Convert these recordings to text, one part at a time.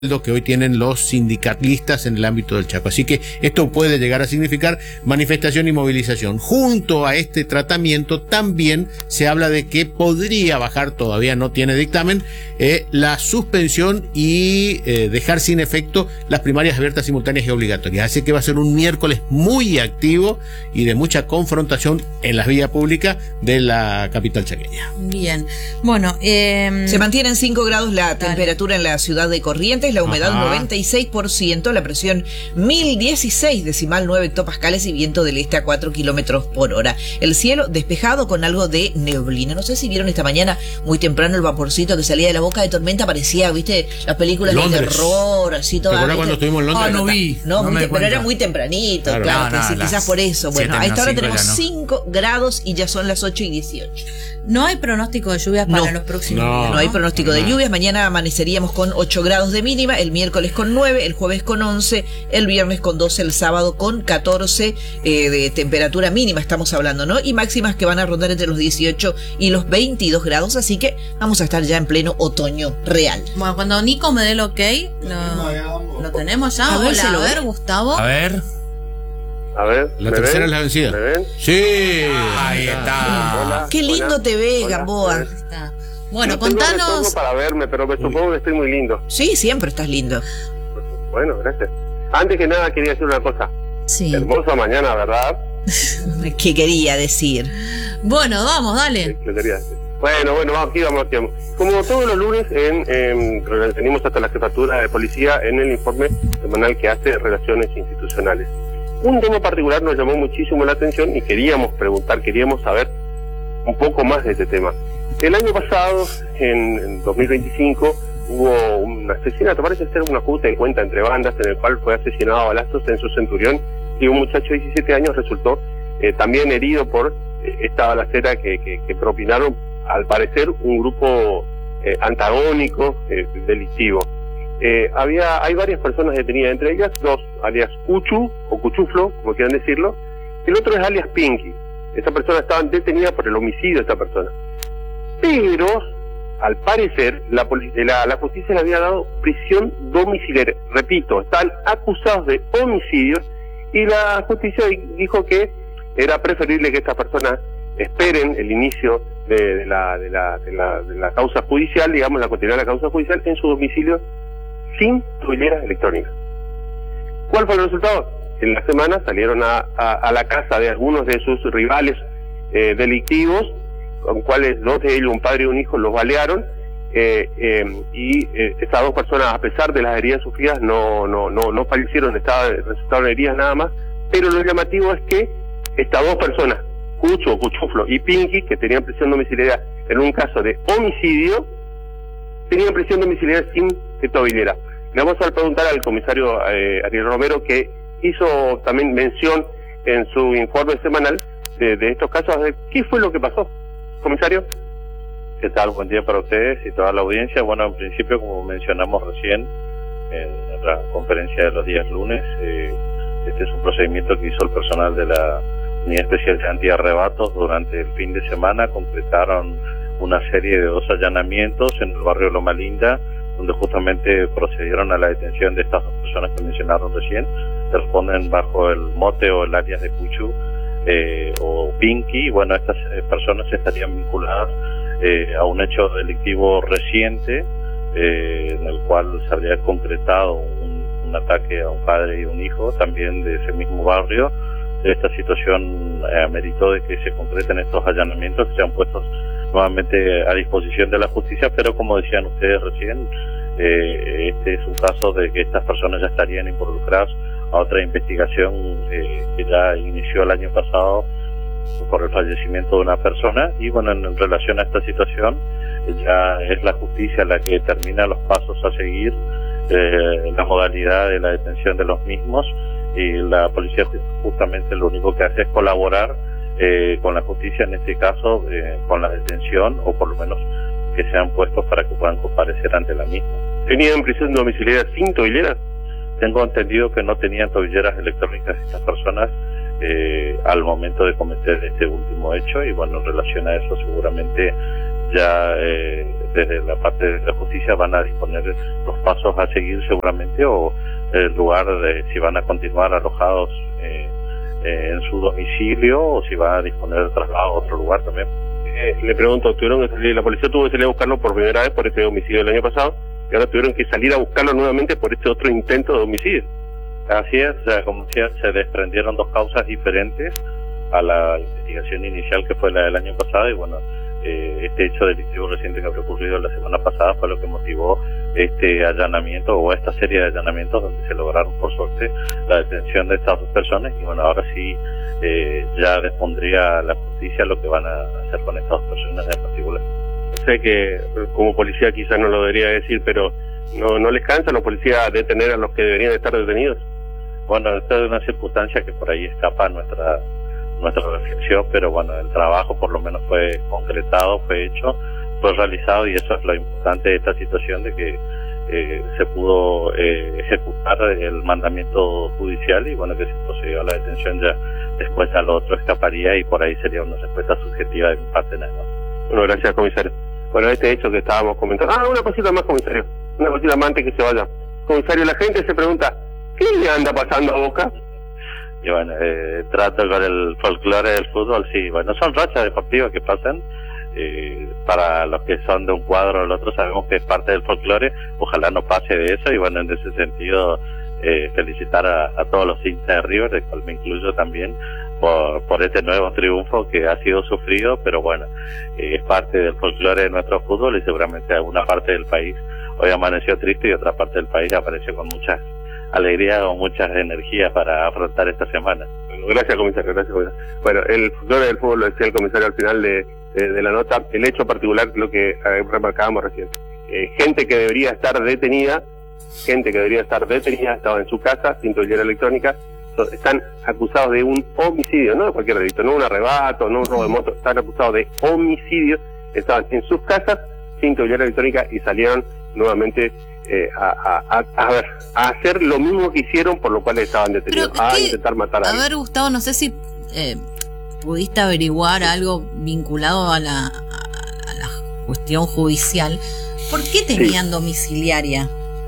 que hoy tienen los sindicalistas en el ámbito del Chaco. Así que esto puede llegar a significar manifestación y movilización. Junto a este tratamiento también se habla de que podría bajar, todavía no tiene dictamen, la suspensión y dejar sin efecto las primarias abiertas, simultáneas y obligatorias. Así que va a ser un miércoles muy activo y de mucha confrontación en las vías públicas de la capital chaqueña. Bien, bueno, se mantienen 5 grados la temperatura en la ciudad de Corrientes, la humedad 96%, la presión 1016 decimal 9 hectopascales y viento del este a 4 kilómetros por hora. El cielo despejado con algo de neblina. No sé si vieron esta mañana muy temprano el vaporcito que salía de la boca de tormenta, parecía, viste, las películas de terror, así todas. ¿Te acuerdas cuando estuvimos en Londres? No vi. No, pero era muy tempranito, claro, quizás por eso. Bueno, a esta hora tenemos 5 grados y ya son las 8:18. No hay pronóstico de lluvias para los próximos días. No hay pronóstico de lluvias. Mañana amaneceríamos con 8 grados de mínima, el miércoles con 9, el jueves con 11, el viernes con 12, el sábado con 14 de temperatura mínima estamos hablando, ¿no? Y máximas que van a rondar entre los 18 y los 22 grados, así que vamos a estar ya en pleno otoño real. Bueno, cuando Nico me dé el ok, lo tenemos ya. A ver, Gustavo. A ver. La tercera es la vencida. ¿Me ven? Sí. Ahí está. Hola, Qué lindo hola, te ves, hola, Gamboa. Está. Bueno, no tengo contanos. retorno para verme, pero me supongo que estoy muy lindo. Sí, siempre estás lindo. Bueno, gracias. Antes que nada quería decir una cosa. Sí. Hermosa mañana, ¿verdad? ¿Qué quería decir? Bueno, vamos, dale. Lo quería decir. Bueno, vamos. Como todos los lunes, tenemos hasta la jefatura de policía en el informe semanal que hace Relaciones Institucionales. Un tema particular nos llamó muchísimo la atención y queríamos saber un poco más de este tema. El año pasado, en 2025, hubo un asesinato, parece ser un ajuste de cuenta entre bandas, en el cual fue asesinado a balazos en su Centurión y un muchacho de 17 años resultó también herido por esta balacera que propinaron, al parecer, un grupo antagónico delictivo. Hay varias personas detenidas, entre ellas dos, alias Cuchu o Cuchuflo, como quieran decirlo. El otro es alias Pinky. Esa persona estaba detenida por el homicidio de esta persona. Pero, al parecer, la justicia le había dado prisión domiciliaria. Repito, están acusados de homicidio y la justicia dijo que era preferible que estas personas esperen el inicio de la causa judicial, digamos, la continuidad de la causa judicial en su domicilio sin tobilleras electrónicas. ¿Cuál fue el resultado? En la semana salieron a la casa de algunos de sus rivales delictivos, con cuales dos de ellos, un padre y un hijo, los balearon, y estas dos personas, a pesar de las heridas sufridas, no fallecieron, resultaron heridas nada más, pero lo llamativo es que estas dos personas, Cucho, Cuchuflo y Pinky, que tenían prisión domiciliaria en un caso de homicidio, tenían prisión domiciliaria sin tobillera. Le vamos a preguntar al comisario Ariel Romero, que hizo también mención en su informe semanal de estos casos, de qué fue lo que pasó. Comisario. ¿Qué tal? Buen día para ustedes y toda la audiencia. Bueno, en principio, como mencionamos recién en la conferencia de los días lunes, este es un procedimiento que hizo el personal de la Unidad Especial de Antiarrebatos durante el fin de semana. Completaron una serie de 2 allanamientos en el barrio Loma Linda, donde justamente procedieron a la detención de estas dos personas que mencionaron recién. Responden bajo el mote o el alias de Cuchu o Pinky. Bueno, estas personas estarían vinculadas a un hecho delictivo reciente, en el cual se habría concretado un ataque a un padre y un hijo, también de ese mismo barrio. Esta situación ameritó de que se concreten estos allanamientos, que sean puestos nuevamente a disposición de la justicia, pero como decían ustedes recién, este es un caso de que estas personas ya estarían involucradas a otra investigación que ya inició el año pasado por el fallecimiento de una persona. Y bueno, en relación a esta situación, ya es la justicia la que determina los pasos a seguir, la modalidad de la detención de los mismos, y la policía justamente lo único que hace es colaborar con la justicia, en este caso con la detención, o por lo menos que sean puestos para que puedan comparecer ante la misma. ¿Tenían prisión domiciliaria sin tobilleras? Tengo entendido que no tenían tobilleras electrónicas estas personas al momento de cometer este último hecho, y bueno, en relación a eso seguramente ya desde la parte de la justicia van a disponer los pasos a seguir seguramente, o el lugar de si van a continuar alojados en su domicilio, o si van a disponer de traslado a otro lugar también. Le pregunto, tuvieron que salir, la policía tuvo que salir a buscarlo por primera vez por este homicidio del año pasado, y ahora tuvieron que salir a buscarlo nuevamente por este otro intento de homicidio. Así es, o sea, como decía, se desprendieron dos causas diferentes a la investigación inicial que fue la del año pasado, y bueno, este hecho delictivo reciente que había ocurrido la semana pasada fue lo que motivó este allanamiento, o esta serie de allanamientos donde se lograron por suerte la detención de estas dos personas, y bueno, ahora sí ya dispondría la justicia lo que van a hacer con estas dos personas en particular. Sé que como policía quizás no lo debería decir, pero ¿no les cansa a los policías detener a los que deberían estar detenidos? Bueno, esta es una circunstancia que por ahí escapa a nuestra reflexión, pero bueno, el trabajo por lo menos fue concretado, fue hecho, fue realizado, y eso es lo importante de esta situación, de que se pudo ejecutar el mandamiento judicial, y bueno, que se procedió a la detención, ya después al otro escaparía, y por ahí sería una respuesta subjetiva de mi parte nada más. Bueno, gracias, comisario. Bueno, este hecho que estábamos comentando... una cosita más, comisario. Una cosita más antes que se vaya. Comisario, la gente se pregunta, ¿qué le anda pasando a Boca? Y bueno, trato con el folclore del fútbol, sí, bueno, son rachas deportivas que pasan. Para los que son de un cuadro o el otro, sabemos que es parte del folclore, ojalá no pase de eso, y bueno, en ese sentido felicitar a todos los hinchas de River, del cual me incluyo también, por este nuevo triunfo que ha sido sufrido, pero bueno, es parte del folclore de nuestro fútbol, y seguramente alguna parte del país hoy amaneció triste y otra parte del país apareció con muchas alegrías o muchas energías para afrontar esta semana. Gracias, comisario, gracias, comisario. Bueno, el folclore del fútbol, lo decía el comisario al final de la nota, el hecho particular, lo que remarcábamos recién. Gente que debería estar detenida, estaba en su casa, sin toallera electrónica, están acusados de un homicidio, no de cualquier delito, no un arrebato, no un robo de moto, están acusados de homicidio, estaban en sus casas, sin toallera electrónica, y salieron nuevamente a hacer lo mismo que hicieron, por lo cual estaban detenidos, a intentar matar a alguien. A ver, Gustavo, no sé si pudiste averiguar algo vinculado a la cuestión judicial. ¿Por qué tenían domiciliaria?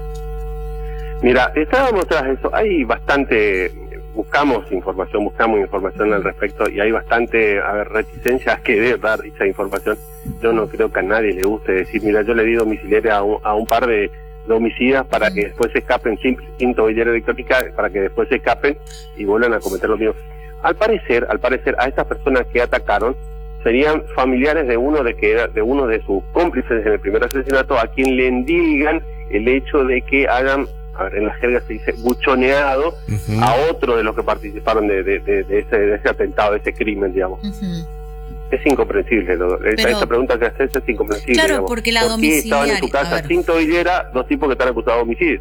Mira, estábamos tras eso, hay bastante, buscamos información al respecto, y hay bastante reticencia a querer dar esa información. Yo no creo que a nadie le guste decir, mira, yo le di domiciliaria a un par de homicidas para que después se escapen, sin toallera electrónica, para que después se escapen y vuelvan a cometer lo mismo. Al parecer, a estas personas que atacaron serían familiares de uno de sus cómplices en el primer asesinato, a quien le endilgan el hecho de que hayan, en la jerga se dice, buchoneado a otro de los que participaron de ese atentado, de ese crimen, digamos. Es incomprensible, esa pregunta que haces es incomprensible. Claro, digamos. porque la ¿Por qué estaban en domiciliaria, su casa sin toallera dos tipos que están acusados de homicidio?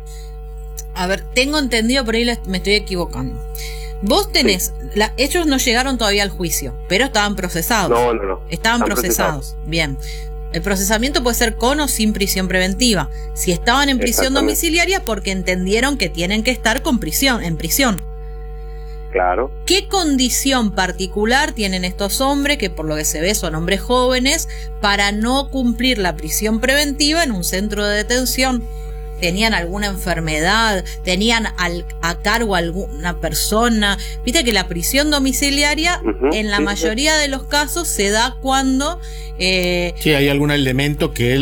A ver, tengo entendido, por ahí me estoy equivocando. Vos tenés, ellos no llegaron todavía al juicio, pero estaban procesados. No. Estaban procesados. Bien. El procesamiento puede ser con o sin prisión preventiva. Si estaban en prisión domiciliaria, porque entendieron que tienen que estar en prisión. Claro. ¿Qué condición particular tienen estos hombres, que por lo que se ve son hombres jóvenes, para no cumplir la prisión preventiva en un centro de detención? ¿Tenían alguna enfermedad? ¿Tenían a cargo alguna persona? Viste que la prisión domiciliaria en la mayoría de los casos se da cuando... sí, hay algún elemento que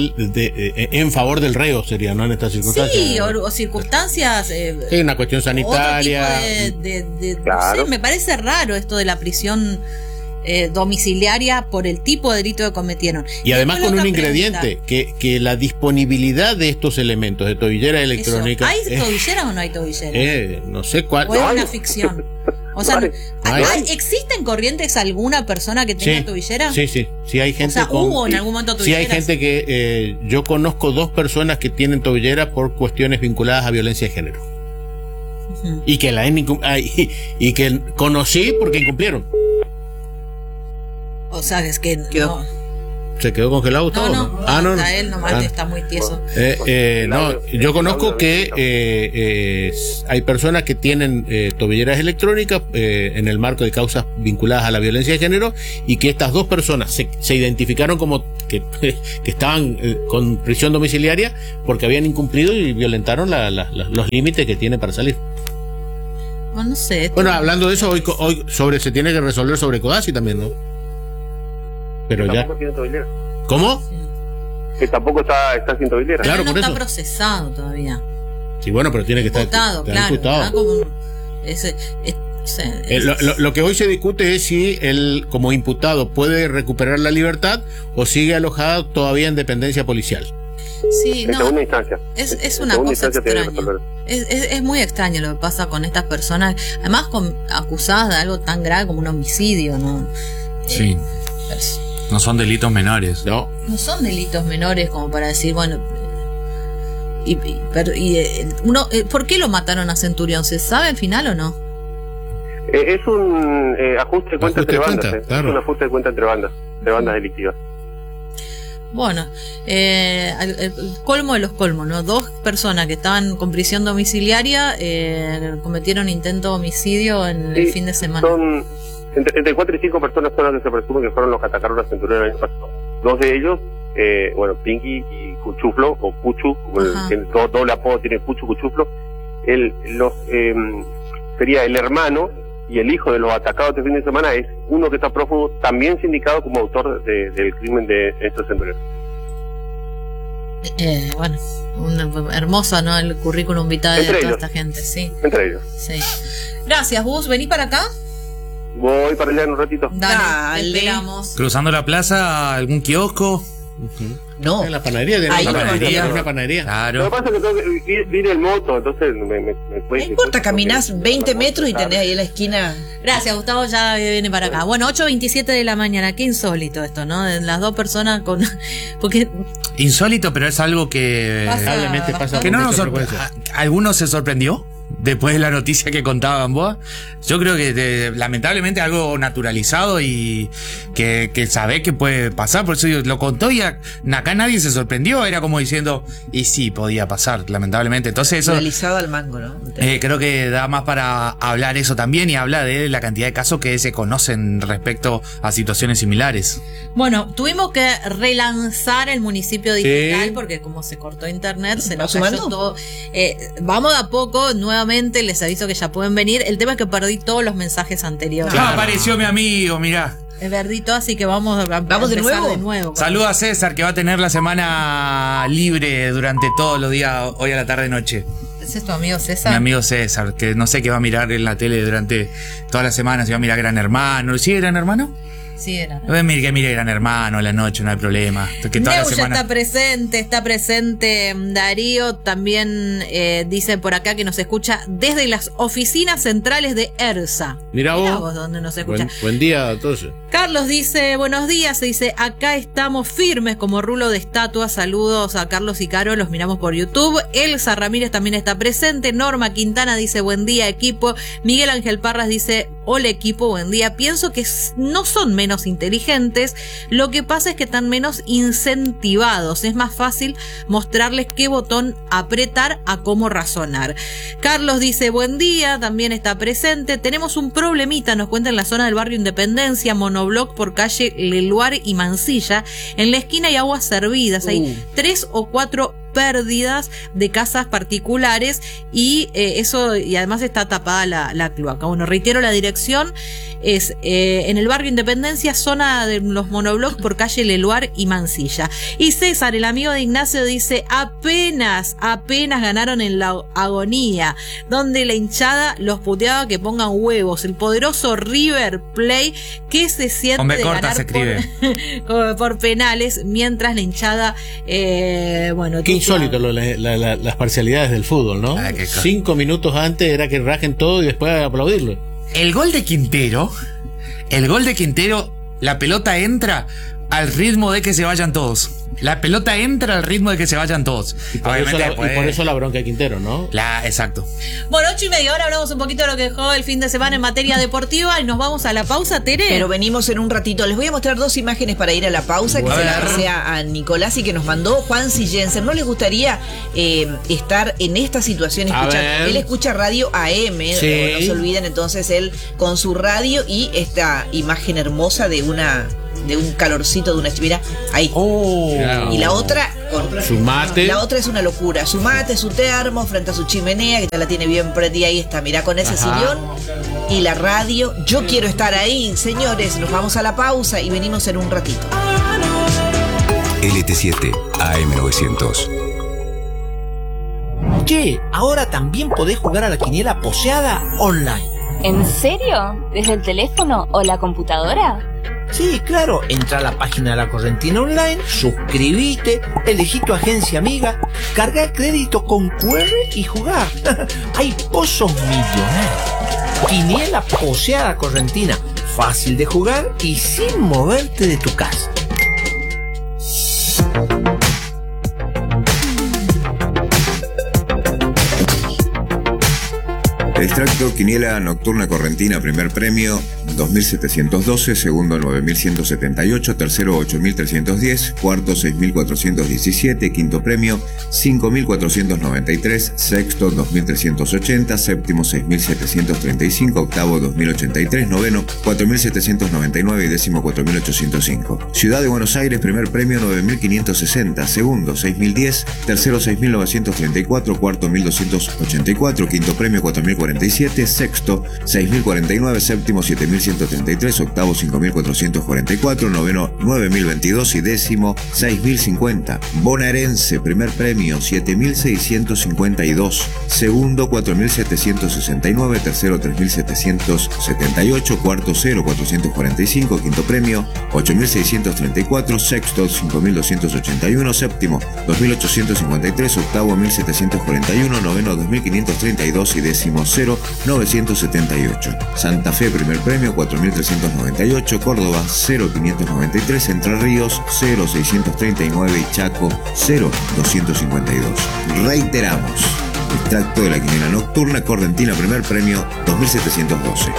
en favor del reo sería, ¿no? En estas circunstancias. Sí, o circunstancias... sí, una cuestión sanitaria. Otro tipo claro. No sé, me parece raro esto de la prisión... domiciliaria por el tipo de delito que cometieron. Y además con un ingrediente, que la disponibilidad de estos elementos de tobillera electrónica... ¿Hay tobilleras o no hay tobilleras? No sé cuál. ¿O es una ficción? O sea, ¿existe en Corrientes alguna persona que tenga tobillera? Sí, hay gente. O sea, hubo en algún momento tobilleras. Sí, hay gente que... yo conozco 2 personas que tienen tobillera por cuestiones vinculadas a violencia de género. Y que y que conocí porque incumplieron. O sea, es que ¿Se quedó congelado Gustavo? No, está él nomás, está muy tieso. No, yo conozco que hay personas que tienen tobilleras electrónicas en el marco de causas vinculadas a la violencia de género, y que estas dos personas se identificaron como que estaban con prisión domiciliaria porque habían incumplido y violentaron los límites que tiene para salir. No sé. Bueno, hablando de eso, hoy se tiene que resolver sobre Codazzi también, ¿no? Pero ya. ¿Cómo? Que tampoco está sin tobillera. Pero Claro, no por está eso. procesado todavía. Sí, bueno, pero tiene que estar Imputado, claro. imputado. Lo que hoy se discute es si él, como imputado, puede recuperar la libertad o sigue alojado todavía en dependencia policial. Sí, En segunda instancia. Es una cosa extraña. Es muy extraño lo que pasa con estas personas, además acusadas de algo tan grave como un homicidio, ¿no? Sí. No son delitos menores. No. No son delitos menores como para decir, bueno, ¿por qué lo mataron a Centurión? ¿Se sabe al final o no? Es un ajuste de cuenta entre bandas. Claro. Es un ajuste de cuenta entre bandas delictivas. Bueno, el colmo de los colmos, ¿no? 2 personas que estaban con prisión domiciliaria cometieron intento de homicidio en el fin de semana. Son entre 4 y 5 personas son las que se presume que fueron los que atacaron a Centurión el año pasado. 2 de ellos, Pinky y Cuchuflo, o Puchu, como tiene doble apodo, tiene Puchu, Cuchuflo. Sería el hermano y el hijo de los atacados este fin de semana, es uno que está prófugo, también sindicado como autor del crimen de estos Centurión. Bueno, hermoso, ¿no? El currículum vitae de toda esta gente, sí. Entre ellos. Sí. Gracias, Gus. ¿Venís para acá? Voy para allá en un ratito. Dale. Te esperamos. Cruzando la plaza, algún kiosco. No. En la panadería de Ahí una no panadería. hay Una panadería. Lo Claro. que pasa es que tengo que ir en moto, entonces me No importa, caminás 20 metros y tenés ahí en la esquina. Gracias, Gustavo ya viene para acá. Bueno, 8:27 de la mañana. Qué insólito esto, ¿no? De las 2 personas con... Porque Insólito, pero es algo que... Lamentablemente pasa que con no nos mucha frecuencia. ¿Alguno se sorprendió después de la noticia que contaba Gamboa? Yo creo que lamentablemente algo naturalizado y que sabés que puede pasar, por eso lo contó y acá nadie se sorprendió, era como diciendo, y sí, podía pasar, lamentablemente. Entonces eso... Realizado al mango, ¿no? creo que da más para hablar eso también, y habla de la cantidad de casos que se conocen respecto a situaciones similares. Bueno, tuvimos que relanzar el municipio digital Sí. porque como se cortó internet, se ¿Va nos cayó sumando? todo. Vamos de a poco, nuevamente les aviso que ya pueden venir. El tema es que perdí todos los mensajes anteriores. Ah, apareció mi amigo, mirá. Perdí todo, así que vamos a ¿Vamos de empezar nuevo? de nuevo. Saluda a César, que va a tener la semana libre durante todos los días, hoy a la tarde-noche. ¿Ese es tu amigo César? Mi amigo César, que no sé qué va a mirar en la tele durante toda la semana, si va a mirar Gran Hermano. ¿Sí, Gran Hermano? Sí, era. Que mire Gran Hermano a la noche, no hay problema. Que toda la Neuya semana... está presente Darío, también dice por acá que nos escucha desde las oficinas centrales de ERSA. Mirá vos. Donde nos escucha. Buen día a todos. Carlos dice, buenos días, dice, acá estamos firmes como rulo de estatua, saludos a Carlos y Caro, los miramos por YouTube. Elsa Ramírez también está presente, Norma Quintana dice, buen día equipo, Miguel Ángel Parras dice, hola equipo, buen día, pienso que no son menos inteligentes, lo que pasa es que están menos incentivados, es más fácil mostrarles qué botón apretar a cómo razonar. Carlos dice, buen día, también está presente, tenemos un problemita, nos cuenta en la zona del barrio Independencia, monobloc por calle Leluar y Mansilla, en la esquina hay aguas servidas, hay 3 o 4 pérdidas de casas particulares y eso, y además está tapada la cloaca. Bueno, reitero, la dirección es en el barrio Independencia, zona de los monoblocks por calle Leluar y Mansilla. Y César, el amigo de Ignacio, dice, apenas ganaron en la agonía, donde la hinchada los puteaba que pongan huevos, el poderoso River Plate que se siente Hombre, de corta, ganar se escribe. por penales, mientras la hinchada bueno, Qué insólito las parcialidades del fútbol, ¿no? Ah, qué cosa. 5 minutos antes era que rajen todo y después aplaudirlo. El gol de Quintero, la pelota entra al ritmo de que se vayan todos. La pelota entra al ritmo de que se vayan todos. Y por eso la bronca de Quintero, ¿no? Exacto. Bueno, 8:30, ahora hablamos un poquito de lo que dejó el fin de semana en materia deportiva y nos vamos a la pausa, Tere. Pero venimos en un ratito. Les voy a mostrar 2 imágenes para ir a la pausa, que se las pasé a Nicolás y que nos mandó Juan C. Jensen. ¿No les gustaría estar en esta situación? Él escucha radio AM, no se olviden, entonces él con su radio y esta imagen hermosa de un calorcito de una chivera ahí. Y la otra con su mate. La otra es una locura. Su mate, su termo frente a su chimenea, que ya la tiene bien prendida. Ahí está, mirá, con ese sillón y la radio. Yo quiero estar ahí, señores. Nos vamos a la pausa y venimos en un ratito. LT7 AM900. Che, ahora también podés jugar a la quiniela poseada online. ¿En serio? ¿Desde el teléfono o la computadora? Sí, claro, entra a la página de la Correntina Online, suscribite, elegí tu agencia amiga, carga el crédito con QR y jugar. Hay pozos millonarios. Quiniela poseada Correntina, fácil de jugar y sin moverte de tu casa. Extracto Quiniela Nocturna Correntina, primer premio 2.712, segundo 9.178, tercero 8.310, cuarto 6.417, quinto premio 5.493, sexto 2.380, séptimo 6.735, octavo 2.083, noveno 4.799 y décimo 4.805. Ciudad de Buenos Aires, primer premio 9.560, segundo 6.010, tercero 6.934, cuarto 1.284, quinto premio 4.047, sexto 6.049, séptimo 7.133, octavo 5.444, noveno 9.022 y décimo 6.050. Bonaerense, primer premio 7.652, segundo 4.769, tercero 3.778, cuarto 0.445, quinto premio 8.634, sexto 5.281, séptimo 2.853, octavo 1.741, noveno 2.532 y décimo 0.978. Santa Fe, primer premio 4.398, Córdoba 0.593, Entre Ríos 0.639 y Chaco 0.252. Reiteramos, extracto de la quiniela nocturna Correntina, primer premio 2.712.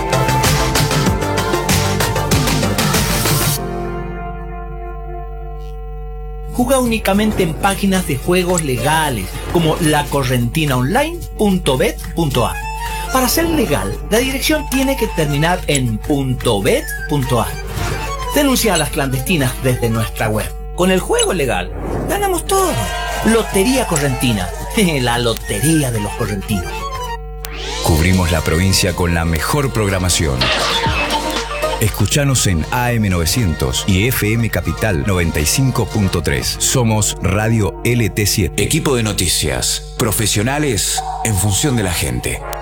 Juega únicamente en páginas de juegos legales como lacorrentinaonline.bet.ar. Para ser legal, la dirección tiene que terminar en .bet.ar. Denuncia a las clandestinas desde nuestra web. Con el juego legal, ganamos todo. Lotería Correntina, la lotería de los correntinos. Cubrimos la provincia con la mejor programación. Escuchanos en AM900 y FM Capital 95.3. Somos Radio LT7. Equipo de noticias. Profesionales en función de la gente.